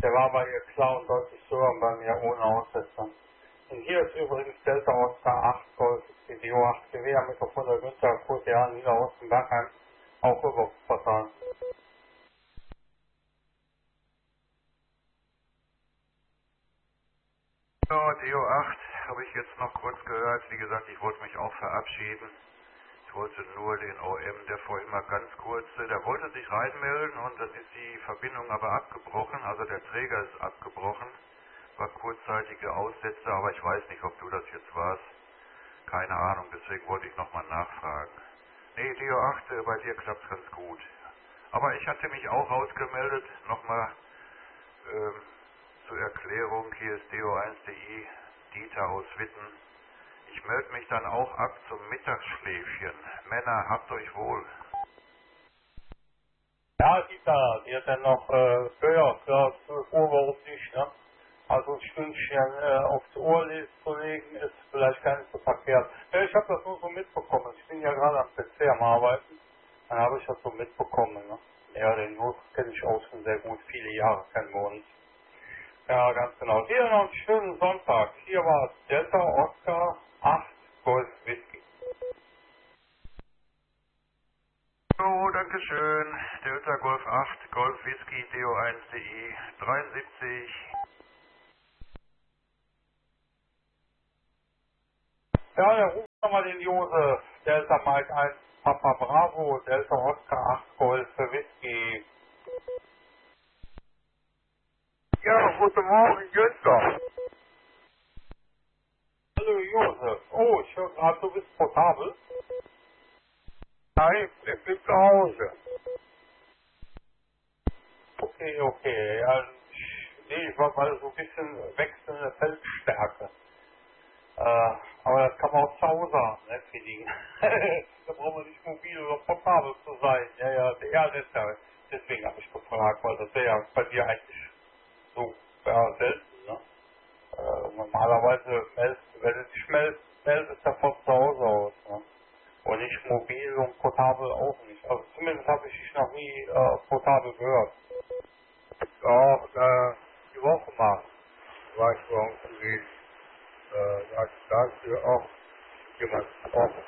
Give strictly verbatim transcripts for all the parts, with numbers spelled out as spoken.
Der war bei ihr klar und deutlich höher und bei mir ohne Aussetzer. Und hier ist übrigens Delta Oscar acht Golf C D O acht Gewehr mit auf hundert Günther Q T A Niederosten Bergheim, auch über Portal. So, D O acht habe ich jetzt noch kurz gehört. Wie gesagt, ich wollte mich auch verabschieden. Ich wollte nur den O M, der vorhin mal ganz kurz, der wollte sich reinmelden und dann ist die Verbindung aber abgebrochen, also der Träger ist abgebrochen. War kurzzeitige Aussätze, aber ich weiß nicht, ob du das jetzt warst. Keine Ahnung, deswegen wollte ich nochmal nachfragen. Nee, D O acht, äh, bei dir klappt es ganz gut. Aber ich hatte mich auch rausgemeldet, nochmal ähm, zur Erklärung, hier ist D O eins punkt D I, Dieter aus Witten. Ich melde mich dann auch ab zum Mittagsschläfchen. Männer, habt euch wohl. Ja, Dieter, die hat dann noch, äh, für, ja, für zwölf Uhr, warum nicht, ne? Also ein Stündchen äh, aufs Ohr le- zu legen, ist vielleicht gar nicht so verkehrt. Ja, ich habe das nur so mitbekommen. Ich bin ja gerade am P C am Arbeiten. Dann habe ich das so mitbekommen, ne? Ja, den Nus kenne ich auch schon sehr gut. Viele Jahre kennen wir uns. Ja, ganz genau. Dir noch einen schönen Sonntag. Hier war Delta Oscar acht Golf Whisky. So, dankeschön. Delta Golf acht, Golf Whisky, D O eins punkt D I, dreiundsiebzig. Ja, der ruft nochmal den Josef. Delta Mike eins, Papa Bravo, Delta Oscar acht Golf Whisky. Ja, guten Morgen, Günther. Hallo Josef. Oh, ich höre gerade, du bist portabel. Nein, ich bin zu Hause. Okay, okay. Ja, ich, nee, ich war gerade so ein bisschen wechselnde Feldstärke. Äh, aber das kann man auch zu Hause haben, ne, Feeling. Da braucht man nicht mobil oder portabel zu sein. Ja, ja, ja, deshalb. Deswegen habe ich gefragt, weil das wäre ja bei dir eigentlich so ja, selten, ne? Äh, normalerweise meldest, wenn du dich meldest, meldest du von zu Hause aus, ne? Und nicht mobil und portabel auch nicht. Also zumindest habe ich dich noch nie äh, portabel gehört. Ja, äh, die Woche mal war ich bei uns gewesen. Äh, da hat dafür auch jemand gesprochen.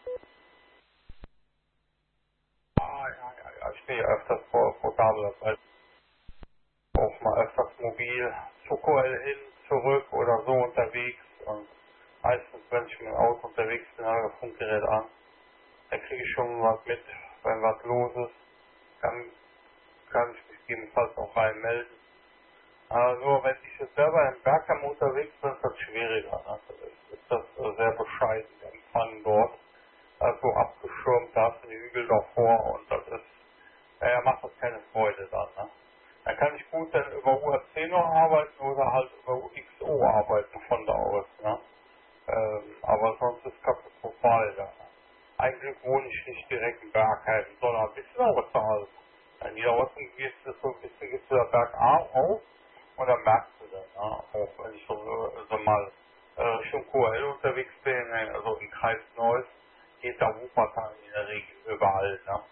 Ah, ja, ja, ja, ich bin ja öfters vor portabel, das heißt auch mal öfters mobil zu Q L hin, zurück oder so unterwegs. Und meistens, wenn ich mit dem Auto unterwegs bin, habe ich das Funkgerät an. Da kriege ich schon was mit, wenn was los ist. Dann kann ich mich gegebenenfalls auch reinmelden. Aber nur wenn ich jetzt selber im Bergheim unterwegs bin, ist das schwieriger. Ne? Das ist, ist das äh, sehr bescheiden, der Empfang dort. Also abgeschirmt, da hast du die Hügel davor und das ist, naja, macht das keine Freude dann. Ne? Dann kann ich gut dann über U A C noch arbeiten oder halt über U X O arbeiten von da aus. Ne? Ähm, aber sonst ist katastrophal da. Ne? Eigentlich wohne ich nicht direkt im Bergheim, sondern ein bisschen außerhalb. In Niederosten gehst du so ein bisschen, gehst du da bergauf auf und dann merkst du dann, ne? Auch wenn ich so, äh, so mal äh, Richtung Q L unterwegs bin, ne? Also im Kreis Neuss, geht da Wuppertal in der Regel überall. Ne?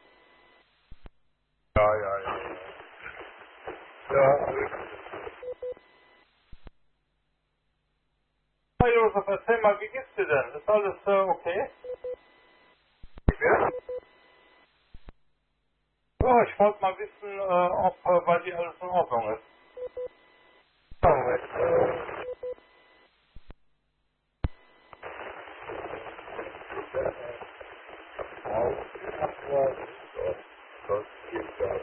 Ja, ja, ja. Ja, Hey Josef, erzähl mal, wie geht's dir denn? Ist alles äh, okay? ja. Ja, ich wollte mal wissen, äh, ob äh, bei dir alles in Ordnung ist. Moment, äh, auf, Abwart, so, sonst geht's das.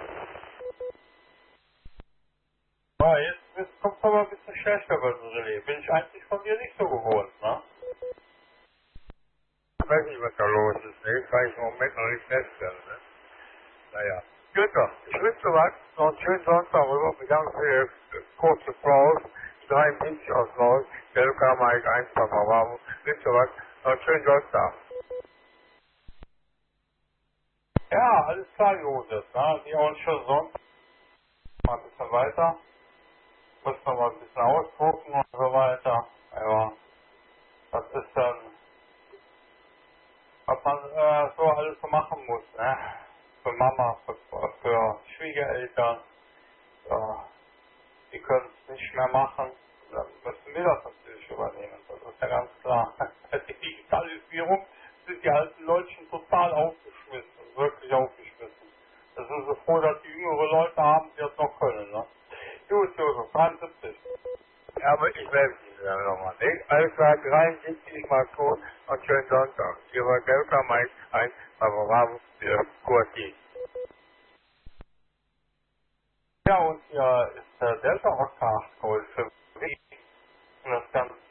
Ja, jetzt, jetzt kommt aber ein bisschen schlechter bei so Relais. Bin ich eigentlich von dir nicht so gewohnt, ne? Ich weiß nicht, was da los ist, ne? Das kann ich im Moment noch nicht feststellen, ne? Naja. Günther, ich wünsche dir was, noch einen schönen Sonntag rüber, bedanke für die kurze Pause, dreiundsiebzig aus Neuss, der kam eigentlich einfach mal warm. Ich wünsche dir was, noch einen schönen Sonntag. Ja, alles klar, Josef. Ne? Die auch schon sonst mal ein bisschen weiter. Muss noch mal ein bisschen ausdrucken und so weiter. Ja, das ist dann, was man äh, so alles so machen muss, ne? Für Mama, für, für Schwiegereltern. Ja. die können es nicht mehr machen, dann müssen wir das natürlich übernehmen. Das ist ja ganz klar. Bei der Digitalisierung sind die alten Leute schon total aufgeschmissen, wirklich aufgeschmissen. Da sind sie froh, dass die jüngere Leute haben, die das noch können. Ne? Gut, Josef, dreiundsiebzig. Ja, aber ich melde mich dann nochmal, nicht? Alles klar, dreiundsiebzig mal gut und schönen Sonntag. Hier war Delta Mike eins, aber Bravo für Kurti. Ja, und hier ist der Delta Octa Gold für mich. Und das Ganze